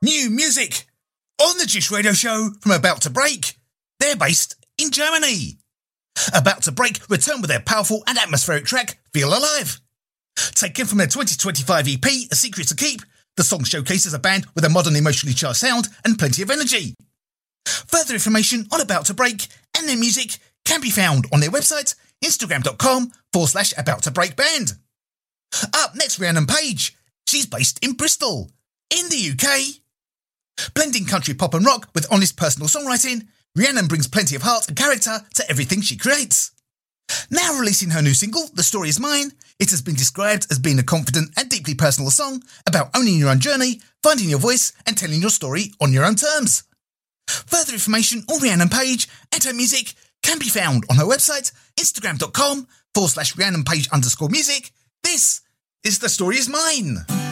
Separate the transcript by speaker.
Speaker 1: New music on the Gish Radio Show from About to Break. They're based in Germany. About to Break return with their powerful and atmospheric track, Feel Alive. Taken from their 2025 EP, A Secret to Keep, the song showcases a band with a modern emotionally charged sound and plenty of energy. Further information on About to Break and their music can be found on their website, instagram.com/About to Break Band. Up next, Rhiannon Page. She's based in Bristol, in the UK. Blending country pop and rock with honest personal songwriting, Rhiannon brings plenty of heart and character to everything she creates. Now releasing her new single, The Story Is Mine, it has been described as being a confident and deeply personal song about owning your own journey, finding your voice and telling your story on your own terms. Further information on Rhiannon Page and her music can be found on her website, instagram.com/Rhiannon Page_music. This is The Story Is Mine.